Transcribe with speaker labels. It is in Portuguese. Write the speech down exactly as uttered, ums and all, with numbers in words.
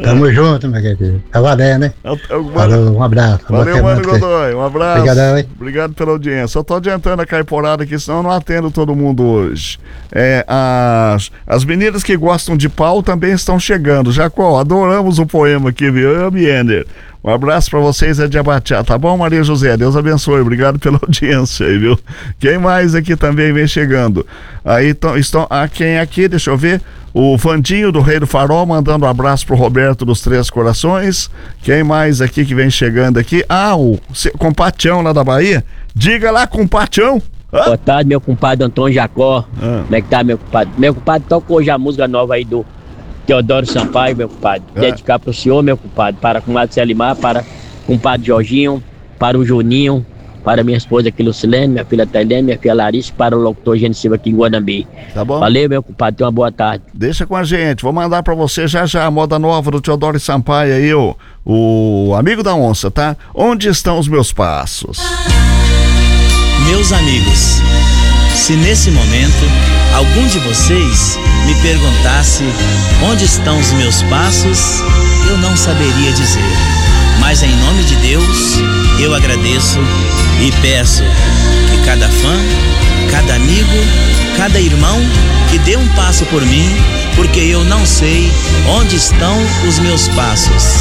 Speaker 1: Tamo junto, meu querido. Tá valendo, né?
Speaker 2: Eu, eu,
Speaker 1: Falou, um abraço.
Speaker 2: Valeu, Mano Godoy, um abraço.
Speaker 1: Obrigadão, hein?
Speaker 2: Obrigado pela audiência. Eu tô adiantando a caiporada aqui, senão eu não atendo todo mundo hoje. É, as, as meninas que gostam de pau também estão chegando. Jacó, adoramos o poema aqui, viu? Eu, Miender. Um abraço pra vocês, é de Abateá, tá bom, Maria José? Deus abençoe, obrigado pela audiência aí, viu? Quem mais aqui também vem chegando? Aí tão, estão, ah, quem aqui, deixa eu ver, o Vandinho do Rei do Farol, mandando um abraço pro Roberto dos Três Corações. Quem mais aqui que vem chegando aqui? Ah, o Compatião lá da Bahia, diga lá, Compatião.
Speaker 3: Ah? Boa tarde, meu compadre Antônio Jacó. Ah. Como é que tá, meu compadre? Meu compadre tocou hoje a música nova aí do Teodoro Sampaio, meu compadre. É. Dedicar pro senhor, meu compadre, para o compadre Celimar, para o compadre Jorginho, para o Juninho, para minha esposa aqui, Lucilene, minha filha Tailene, minha filha Larissa, para o locutor Gênesis Silva aqui em Guanambi.
Speaker 2: Tá bom?
Speaker 3: Valeu, meu compadre, tenha uma boa tarde.
Speaker 2: Deixa com a gente, vou mandar pra você já já a moda nova do Teodoro Sampaio aí, o, o amigo da onça, tá? Onde estão os meus passos?
Speaker 4: Meus amigos, se nesse momento algum de vocês me perguntasse onde estão os meus passos, eu não saberia dizer. Mas em nome de Deus, eu agradeço e peço que cada fã, cada amigo, cada irmão que dê um passo por mim, porque eu não sei onde estão os meus passos.